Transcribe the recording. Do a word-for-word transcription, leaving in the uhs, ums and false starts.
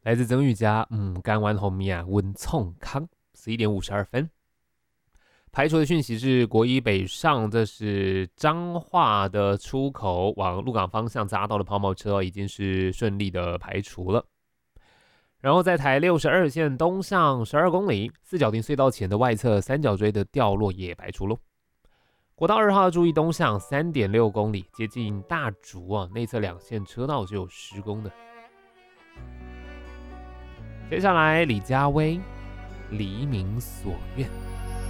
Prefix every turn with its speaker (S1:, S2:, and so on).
S1: 来自曾玉佳，嗯，干完红米啊，温冲康，十一点五十二分。排除的讯息是国一北上，这是彰化的出口往鹿港方向匝道的抛锚车已经是顺利的排除了。然后在台六十二线东上十二公里，四角亭隧道前的外侧三角锥的掉落也排除喽。国道二号注意东向三点六公里，接近大竹啊，内侧两线车道是有施工的。接下来李佳薇，黎明所愿。